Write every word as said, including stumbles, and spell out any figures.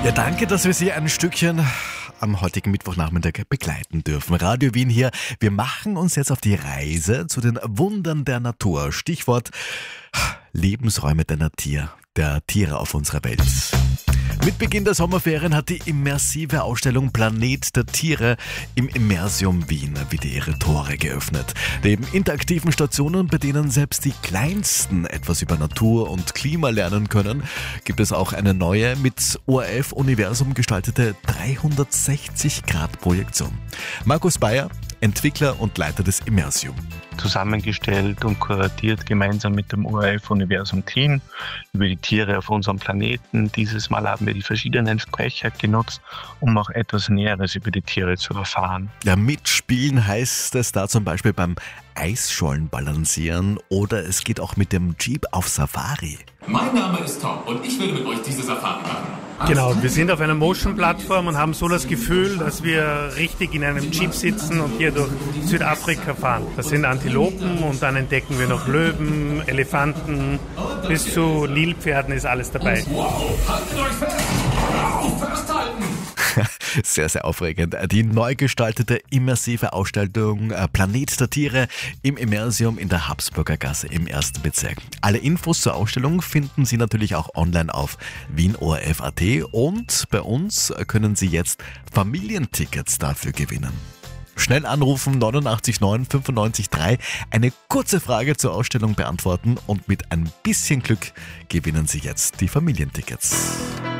Ja, danke, dass wir Sie ein Stückchen am heutigen Mittwochnachmittag begleiten dürfen. Radio Wien hier. Wir machen uns jetzt auf die Reise zu den Wundern der Natur. Stichwort Lebensräume der Natur, der Tiere auf unserer Welt. Mit Beginn der Sommerferien hat die immersive Ausstellung Planet der Tiere im Immersium Wien wieder ihre Tore geöffnet. Neben interaktiven Stationen, bei denen selbst die Kleinsten etwas über Natur und Klima lernen können, gibt es auch eine neue, mit O R F-Universum gestaltete dreihundertsechzig Grad Projektion. Markus Bayer, Entwickler und Leiter des Immersium. Zusammengestellt und kuratiert gemeinsam mit dem O R F-Universum Team über die Tiere auf unserem Planeten. Dieses Mal haben wir die verschiedenen Sprecher genutzt, um auch etwas Näheres über die Tiere zu erfahren. Ja, mitspielen heißt es da zum Beispiel beim Eisschollen balancieren oder es geht auch mit dem Jeep auf Safari. Mein Name ist Tom und ich will mit euch diese Safari machen. Genau, wir sind auf einer Motion-Plattform und haben so das Gefühl, dass wir richtig in einem Jeep sitzen und hier durch Südafrika fahren. Das sind Antilopen und dann entdecken wir noch Löwen, Elefanten, bis zu Nilpferden ist alles dabei. Wow, haltet euch fest! Wow, festhalten! Sehr, sehr aufregend. Die neu gestaltete immersive Ausstellung Planet der Tiere im Immersium in der Habsburger Gasse im ersten Bezirk. Alle Infos zur Ausstellung finden Sie natürlich auch online auf wien O R F Punkt A T und bei uns können Sie jetzt Familientickets dafür gewinnen. Schnell anrufen neunundachtzig neun fünfundneunzig drei, eine kurze Frage zur Ausstellung beantworten und mit ein bisschen Glück gewinnen Sie jetzt die Familientickets.